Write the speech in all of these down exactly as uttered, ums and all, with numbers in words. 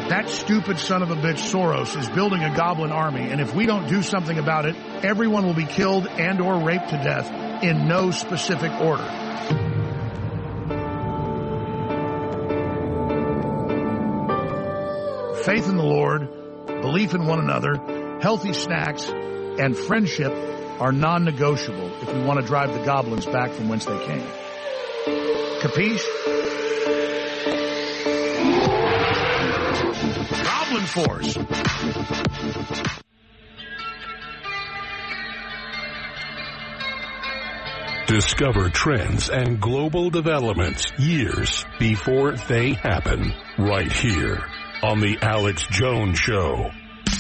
That stupid son of a bitch Soros is building a goblin army, and if we don't do something about it, everyone will be killed and or raped to death in no specific order. Faith in the Lord, belief in one another, healthy snacks, and friendship are non-negotiable if we want to drive the goblins back from whence they came. Capiche? Goblin Force. Discover trends and global developments years before they happen, right here on The Alex Jones Show.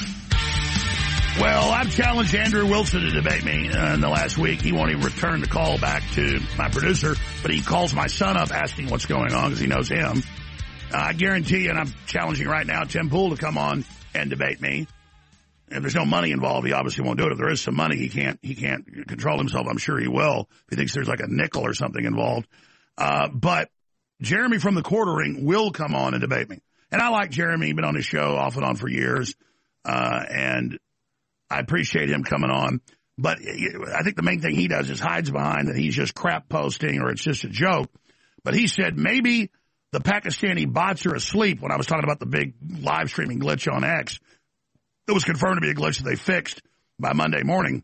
Well, I've challenged Andrew Wilson to debate me uh, in the last week. He won't even return the call back to my producer, but he calls my son up asking what's going on because he knows him. Uh, I guarantee you, and I'm challenging right now, Tim Pool to come on and debate me. If there's no money involved, he obviously won't do it. If there is some money, he can't he can't control himself. I'm sure he will if he thinks there's like a nickel or something involved. Uh, but Jeremy from the Quartering will come on and debate me. And I like Jeremy, been on his show off and on for years, uh, and I appreciate him coming on. But I think the main thing he does is hides behind that he's just crap posting or it's just a joke. But he said maybe the Pakistani bots are asleep when I was talking about the big live streaming glitch on X. It was confirmed to be a glitch that they fixed by Monday morning.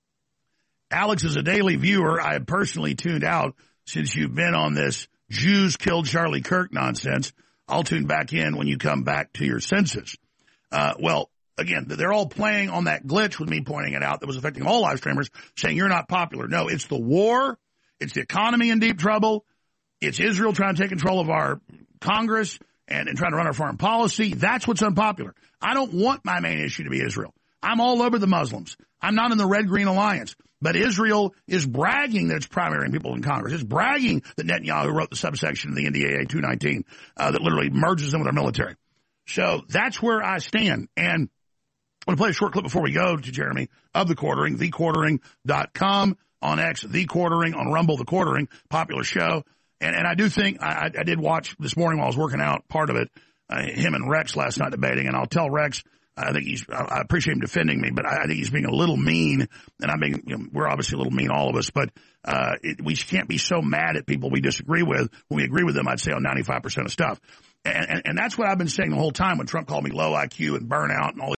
Alex is a daily viewer. I have personally tuned out since you've been on this Jews killed Charlie Kirk nonsense. I'll tune back in when you come back to your senses. Uh, well, again, they're all playing on that glitch with me pointing it out that was affecting all live streamers, saying you're not popular. No, it's the war. It's the economy in deep trouble. It's Israel trying to take control of our Congress and, and trying to run our foreign policy. That's what's unpopular. I don't want my main issue to be Israel. I'm all over the Muslims. I'm not in the Red-Green Alliance. But Israel is bragging that it's primarying people in Congress. It's bragging that Netanyahu wrote the subsection of the N D A A two nineteen uh, that literally merges them with our military. So that's where I stand. And I'm going to play a short clip before we go to Jeremy of The Quartering, the quartering dot com, on X, The Quartering, on Rumble, The Quartering, popular show. And, and I do think, I, I did watch this morning while I was working out, part of it, uh, him and Rex last night debating, and I'll tell Rex, I think he's, I appreciate him defending me, but I, I think he's being a little mean, and I'm being, you know, we're obviously a little mean, all of us, but, uh, it, we can't be so mad at people we disagree with. When we agree with them, I'd say on ninety-five percent of stuff. And, and, and that's what I've been saying the whole time when Trump called me low I Q and burnout and all these